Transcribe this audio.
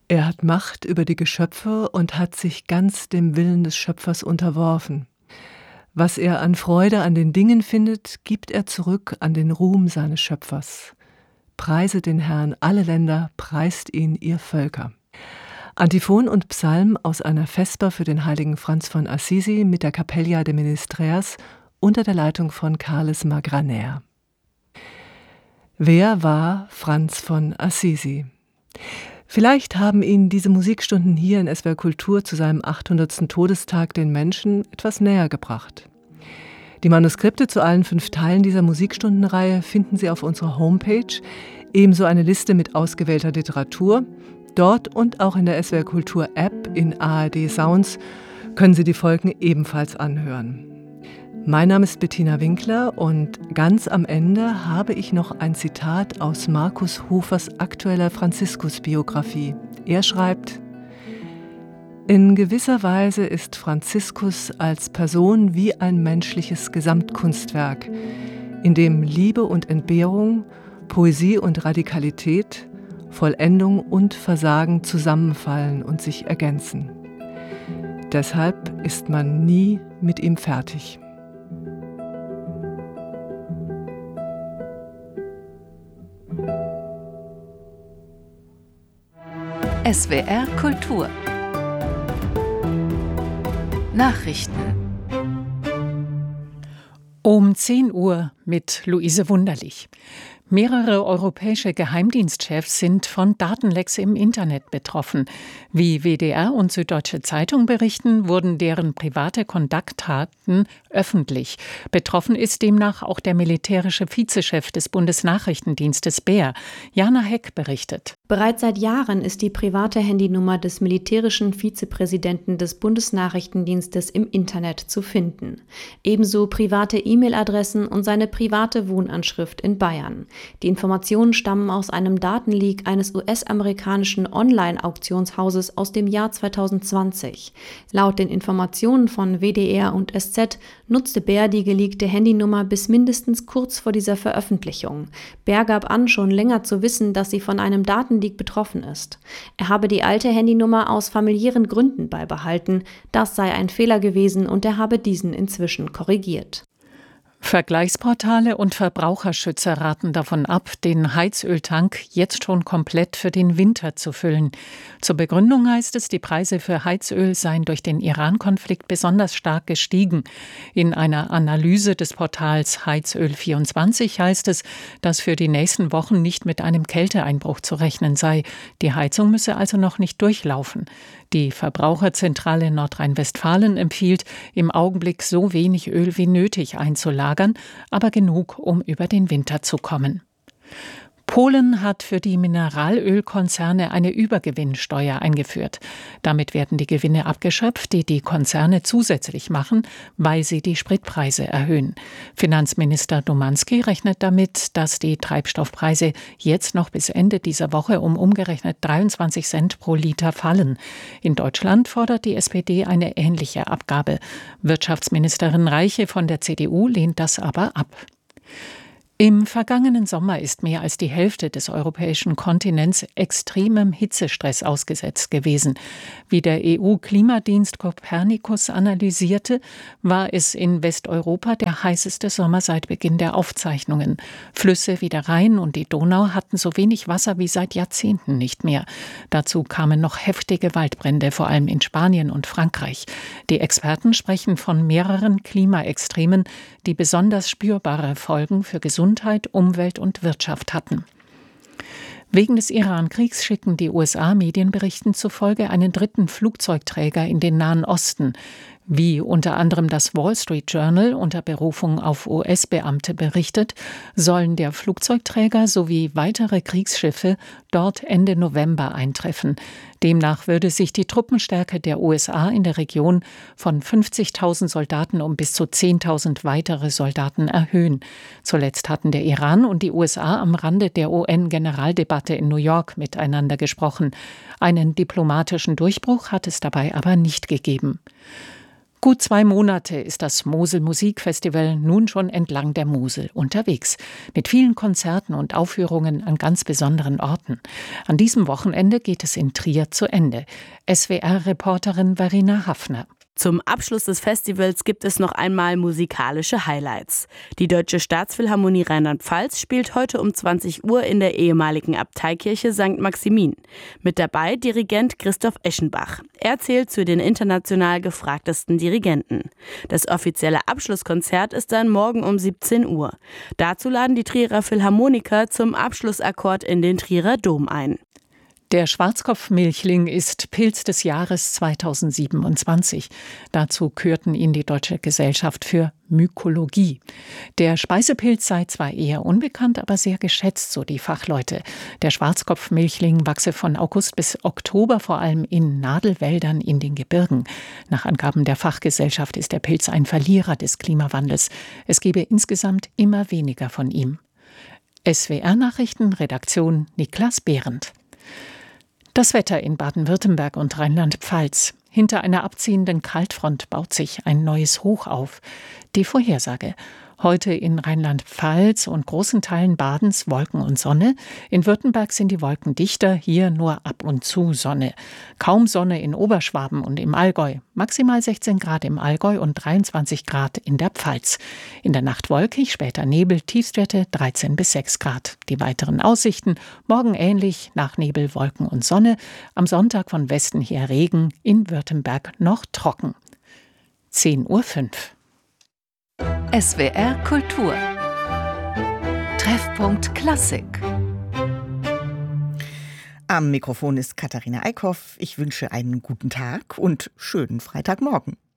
Er hat Macht über die Geschöpfe und hat sich ganz dem Willen des Schöpfers unterworfen. Was er an Freude an den Dingen findet, gibt er zurück an den Ruhm seines Schöpfers. Preiset den Herrn alle Länder, preist ihn ihr Völker. Antiphon und Psalm aus einer Vesper für den heiligen Franz von Assisi mit der Capella de Ministreres unter der Leitung von Carles Magraner. Wer war Franz von Assisi? Vielleicht haben ihn diese Musikstunden hier in SWR Kultur zu seinem 800. Todestag den Menschen etwas näher gebracht. Die Manuskripte zu allen 5 Teilen dieser Musikstundenreihe finden Sie auf unserer Homepage, ebenso eine Liste mit ausgewählter Literatur. Dort und auch in der SWR Kultur App in ARD Sounds können Sie die Folgen ebenfalls anhören. Mein Name ist Bettina Winkler und ganz am Ende habe ich noch ein Zitat aus Markus Hofers aktueller Franziskus-Biografie. Er schreibt: In gewisser Weise ist Franziskus als Person wie ein menschliches Gesamtkunstwerk, in dem Liebe und Entbehrung, Poesie und Radikalität, Vollendung und Versagen zusammenfallen und sich ergänzen. Deshalb ist man nie mit ihm fertig. SWR Kultur Nachrichten um 10 Uhr mit Luise Wunderlich. Mehrere europäische Geheimdienstchefs sind von Datenlecks im Internet betroffen. Wie WDR und Süddeutsche Zeitung berichten, wurden deren private Kontaktdaten öffentlich. Betroffen ist demnach auch der militärische Vizechef des Bundesnachrichtendienstes BER. Jana Heck berichtet. Bereits seit Jahren ist die private Handynummer des militärischen Vizepräsidenten des Bundesnachrichtendienstes im Internet zu finden. Ebenso private E-Mail-Adressen und seine private Wohnanschrift in Bayern. Die Informationen stammen aus einem Datenleak eines US-amerikanischen Online-Auktionshauses aus dem Jahr 2020. Laut den Informationen von WDR und SZ nutzte BER die geleakte Handynummer bis mindestens kurz vor dieser Veröffentlichung. BER gab an, schon länger zu wissen, dass sie von einem Datenleak betroffen ist. Er habe die alte Handynummer aus familiären Gründen beibehalten. Das sei ein Fehler gewesen und er habe diesen inzwischen korrigiert. Vergleichsportale und Verbraucherschützer raten davon ab, den Heizöltank jetzt schon komplett für den Winter zu füllen. Zur Begründung heißt es, die Preise für Heizöl seien durch den Iran-Konflikt besonders stark gestiegen. In einer Analyse des Portals Heizöl24 heißt es, dass für die nächsten Wochen nicht mit einem Kälteeinbruch zu rechnen sei. Die Heizung müsse also noch nicht durchlaufen. Die Verbraucherzentrale Nordrhein-Westfalen empfiehlt, im Augenblick so wenig Öl wie nötig einzulagern, aber genug, um über den Winter zu kommen. Polen hat für die Mineralölkonzerne eine Übergewinnsteuer eingeführt. Damit werden die Gewinne abgeschöpft, die die Konzerne zusätzlich machen, weil sie die Spritpreise erhöhen. Finanzminister Domanski rechnet damit, dass die Treibstoffpreise jetzt noch bis Ende dieser Woche um umgerechnet 23 Cent pro Liter fallen. In Deutschland fordert die SPD eine ähnliche Abgabe. Wirtschaftsministerin Reiche von der CDU lehnt das aber ab. Im vergangenen Sommer ist mehr als die Hälfte des europäischen Kontinents extremem Hitzestress ausgesetzt gewesen. Wie der EU-Klimadienst Copernicus analysierte, war es in Westeuropa der heißeste Sommer seit Beginn der Aufzeichnungen. Flüsse wie der Rhein und die Donau hatten so wenig Wasser wie seit Jahrzehnten nicht mehr. Dazu kamen noch heftige Waldbrände, vor allem in Spanien und Frankreich. Die Experten sprechen von mehreren Klimaextremen, die besonders spürbare Folgen für Gesundheit, Umwelt und Wirtschaft hatten. Wegen des Iran-Kriegs schicken die USA Medienberichten zufolge einen dritten Flugzeugträger in den Nahen Osten. Wie unter anderem das Wall Street Journal unter Berufung auf US-Beamte berichtet, sollen der Flugzeugträger sowie weitere Kriegsschiffe dort Ende November eintreffen. Demnach würde sich die Truppenstärke der USA in der Region von 50.000 Soldaten um bis zu 10.000 weitere Soldaten erhöhen. Zuletzt hatten der Iran und die USA am Rande der UN-Generaldebatte in New York miteinander gesprochen. Einen diplomatischen Durchbruch hat es dabei aber nicht gegeben. Gut 2 Monate ist das Mosel Musikfestival nun schon entlang der Mosel unterwegs. Mit vielen Konzerten und Aufführungen an ganz besonderen Orten. An diesem Wochenende geht es in Trier zu Ende. SWR-Reporterin Verena Haffner. Zum Abschluss des Festivals gibt es noch einmal musikalische Highlights. Die Deutsche Staatsphilharmonie Rheinland-Pfalz spielt heute um 20 Uhr in der ehemaligen Abteikirche St. Maximin. Mit dabei Dirigent Christoph Eschenbach. Er zählt zu den international gefragtesten Dirigenten. Das offizielle Abschlusskonzert ist dann morgen um 17 Uhr. Dazu laden die Trierer Philharmoniker zum Abschlussakkord in den Trierer Dom ein. Der Schwarzkopfmilchling ist Pilz des Jahres 2027. Dazu kürten ihn die Deutsche Gesellschaft für Mykologie. Der Speisepilz sei zwar eher unbekannt, aber sehr geschätzt, so die Fachleute. Der Schwarzkopfmilchling wachse von August bis Oktober vor allem in Nadelwäldern in den Gebirgen. Nach Angaben der Fachgesellschaft ist der Pilz ein Verlierer des Klimawandels. Es gebe insgesamt immer weniger von ihm. SWR-Nachrichten, Redaktion Niklas Behrendt. Das Wetter in Baden-Württemberg und Rheinland-Pfalz. Hinter einer abziehenden Kaltfront baut sich ein neues Hoch auf. Die Vorhersage. Heute in Rheinland-Pfalz und großen Teilen Badens Wolken und Sonne. In Württemberg sind die Wolken dichter, hier nur ab und zu Sonne. Kaum Sonne in Oberschwaben und im Allgäu. Maximal 16 Grad im Allgäu und 23 Grad in der Pfalz. In der Nacht wolkig, später Nebel, Tiefstwerte 13 bis 6 Grad. Die weiteren Aussichten, morgen ähnlich, nach Nebel, Wolken und Sonne. Am Sonntag von Westen her Regen, in Württemberg noch trocken. 10:05 Uhr. SWR Kultur. Treffpunkt Klassik. Am Mikrofon ist Katharina Eickhoff. Ich wünsche einen guten Tag und schönen Freitagmorgen.